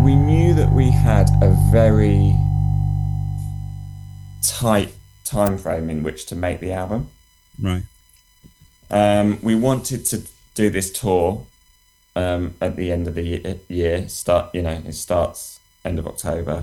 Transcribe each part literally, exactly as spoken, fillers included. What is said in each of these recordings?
we knew that we had a very tight time frame in which to make the album. Right. Um, we wanted to do this tour um, at the end of the year. Start, you know, it starts end of October.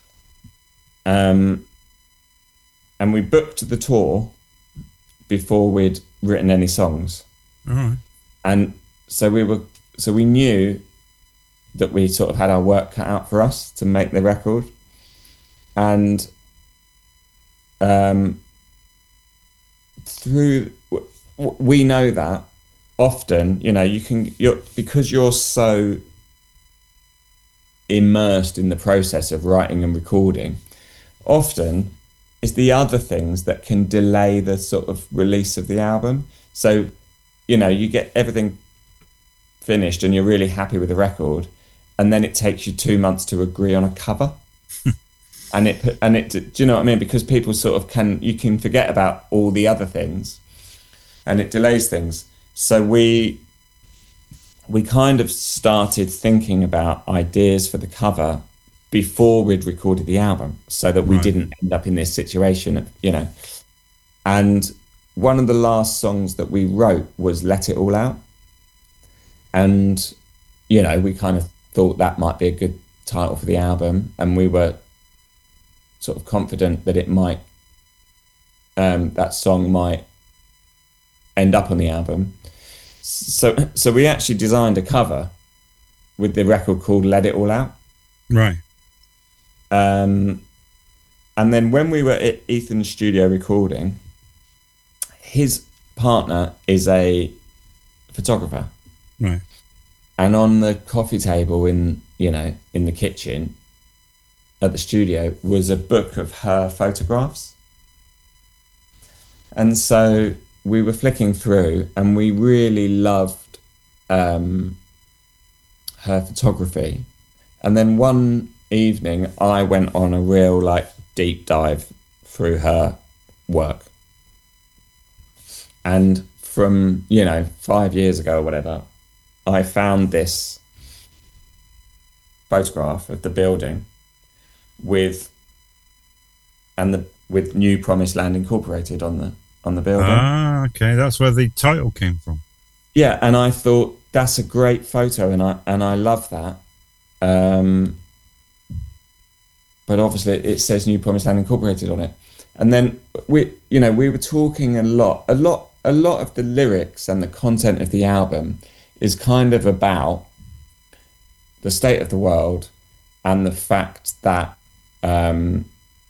Um, and we booked the tour before we'd written any songs. All right. And so we were, so we knew that we sort of had our work cut out for us to make the record. And um, through, we know that often, you know, you can, you're, because you're so immersed in the process of writing and recording, often it's the other things that can delay the sort of release of the album. So, you know, you get everything finished and you're really happy with the record, and then it takes you two months to agree on a cover. and it, and it, do you know what I mean? Because people sort of can, you can forget about all the other things and it delays things. So we, we kind of started thinking about ideas for the cover before we'd recorded the album, so that we Right. didn't end up in this situation, you know. And one of the last songs that we wrote was Let It All Out. And, you know, we kind of thought that might be a good title for the album. And we were sort of confident that it might, um, that song might end up on the album. So, so we actually designed a cover with the record called Let It All Out. Right. Um, and then when we were at Ethan's studio recording, his partner is a photographer. Right. And on the coffee table in, you know, in the kitchen at the studio was a book of her photographs. And so we were flicking through and we really loved um, her photography. And then one evening I went on a real like deep dive through her work. And from, you know, five years ago or whatever, I found this photograph of the building with and the with New Promised Land Incorporated on the on the building. Ah, okay, that's where the title came from. Yeah, and I thought that's a great photo, and I and I love that. Um, but obviously, it says New Promised Land Incorporated on it, and then we, you know, we were talking a lot, a lot, a lot of the lyrics and the content of the album is kind of about the state of the world and the fact that, um,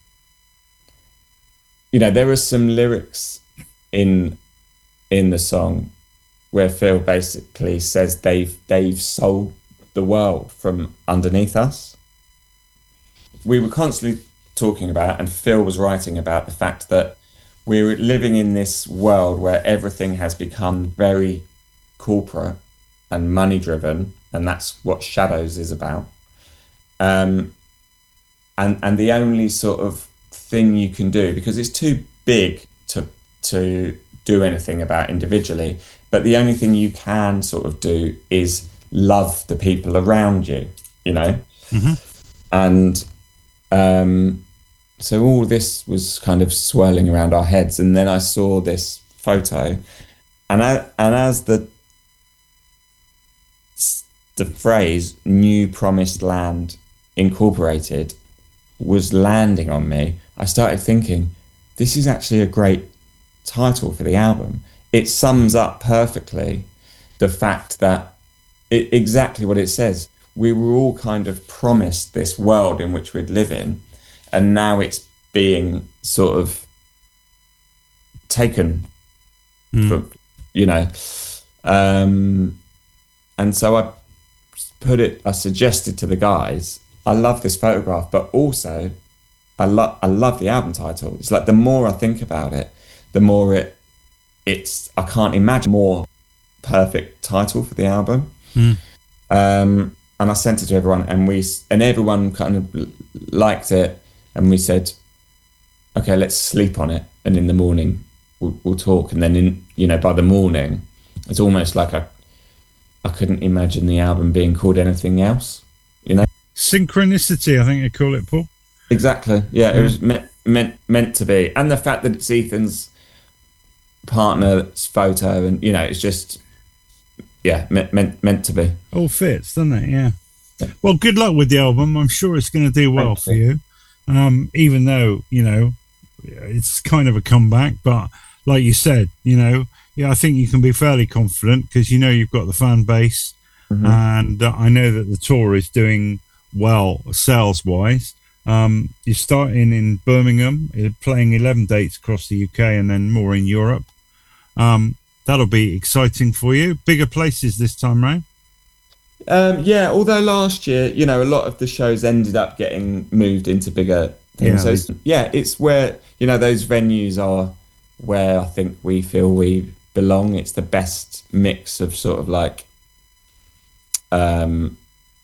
you know, there are some lyrics in in the song where Phil basically says they've they've sold the world from underneath us. We were constantly talking about, and Phil was writing about the fact that we're living in this world where everything has become very corporate and money driven, and that's what Shadows is about. Um, and and the only sort of thing you can do, because it's too big to to do anything about individually, but the only thing you can sort of do is love the people around you, you know. Mm-hmm. And um, so all this was kind of swirling around our heads, and then I saw this photo, and I, and as the the phrase New Promised Land Incorporated was landing on me, I started thinking, this is actually a great title for the album. It sums up perfectly the fact that it, exactly what it says. We were all kind of promised this world in which we'd live in, and now it's being sort of taken Mm. from, you know. Um, and so I put it, I suggested to the guys, I love this photograph, but also I love I love the album title. It's like the more I think about it, the more it it's I can't imagine a more perfect title for the album. Mm. Um, and I sent it to everyone, and we and everyone kind of liked it, and we said, okay, let's sleep on it, and in the morning we'll, we'll talk. And then in you know by the morning, it's almost like I I couldn't imagine the album being called anything else, you know. synchronicity, I think they call it, Paul. Exactly. Yeah, it Yeah. was meant meant meant to be, and the fact that it's Ethan's partner's photo, and you know, it's just yeah, meant meant meant to be. All fits, doesn't it? Yeah. Well, good luck with the album. I'm sure it's going to do well Thank for you. Um, even though, you know, it's kind of a comeback, but like you said, you know, yeah, I think you can be fairly confident because you know you've got the fan base, Mhm. and uh, I know that the tour is doing well sales wise. Um, you're starting in Birmingham, you're playing eleven dates across the U K and then more in Europe. Um, that'll be exciting for you. Bigger places this time round. Um, yeah, although last year, you know, a lot of the shows ended up getting moved into bigger things. Yeah, So they- it's, yeah, it's where, you know, those venues are where I think we feel we belong. It's the best mix of sort of like, um,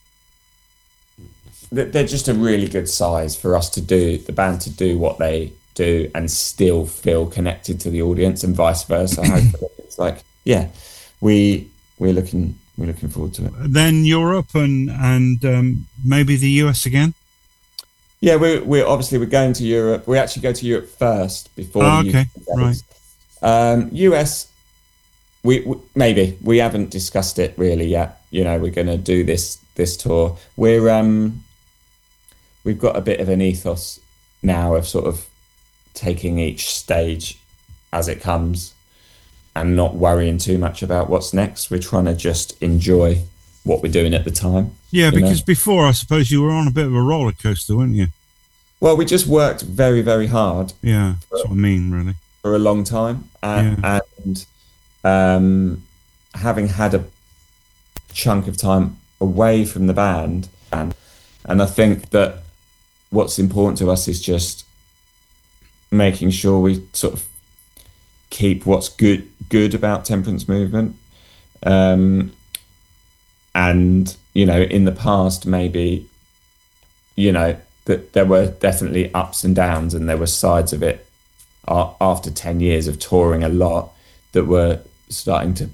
th- they're just a really good size for us to do, the band to do what they do and still feel connected to the audience and vice versa. Hopefully it's like, yeah, we, we're looking, we're looking forward to it. Then Europe and and um, maybe the U S again. Yeah, we're we're obviously we're going to Europe. We actually go to Europe first before Oh, the okay, U K right. dates. Um, U S, we, we maybe we haven't discussed it really yet. You know, we're going to do this this tour. We're um, we've got a bit of an ethos now of sort of taking each stage as it comes and not worrying too much about what's next. We're trying to just enjoy what we're doing at the time. Yeah, you know? because before I suppose you were on a bit of a roller coaster, weren't you? Well, we just worked very, very hard Yeah, that's what I mean, really. for a long time, and, and um, having had a chunk of time away from the band, and and I think that what's important to us is just making sure we sort of keep what's good good about Temperance Movement, um, and you know, in the past maybe, you know, that there were definitely ups and downs, and there were sides of it a- after ten years of touring a lot that were starting to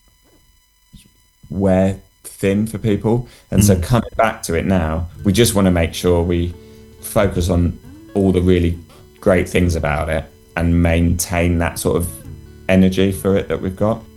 wear thin for people. And so coming back to it now, we just want to make sure we focus on all the really great things about it and maintain that sort of energy for it that we've got.